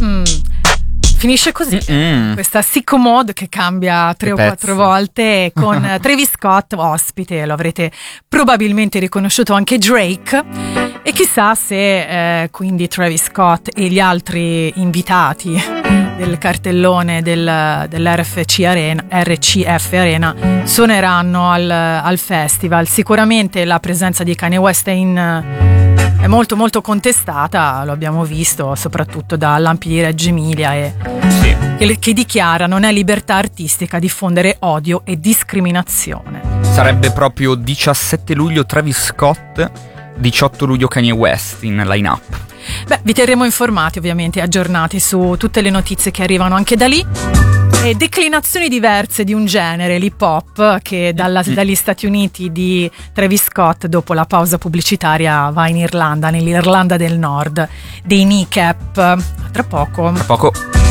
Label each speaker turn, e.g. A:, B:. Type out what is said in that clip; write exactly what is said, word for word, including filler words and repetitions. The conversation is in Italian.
A: Mm. Finisce così, Mm-mm. questa sicko mode che cambia tre che o pezzo. quattro volte con Travis Scott ospite, lo avrete probabilmente riconosciuto anche Drake, e chissà se eh, quindi Travis Scott e gli altri invitati del cartellone del, dell'R F C Arena, R C F Arena suoneranno al, al festival. Sicuramente la presenza di Kanye West è in... è molto molto contestata, lo abbiamo visto soprattutto da Lampi di Reggio Emilia, e
B: sì.
A: che, che dichiara non è libertà artistica diffondere odio e discriminazione.
B: Sarebbe proprio diciassette luglio Travis Scott, diciotto luglio Kanye West in line-up.
A: Beh, vi terremo informati, ovviamente, aggiornati su tutte le notizie che arrivano anche da lì. E declinazioni diverse di un genere, l'hip hop, che dalla, dagli Stati Uniti di Travis Scott, dopo la pausa pubblicitaria, va in Irlanda, nell'Irlanda del Nord, dei Kneecap. Tra poco.
B: Tra poco.